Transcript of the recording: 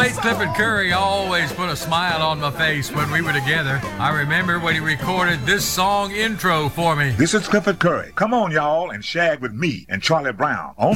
late Clifford Curry always put a smile on my face when we were together. I remember when he recorded this song intro for me. This is Clifford Curry. Come on, y'all, and shag with me and Charlie Brown on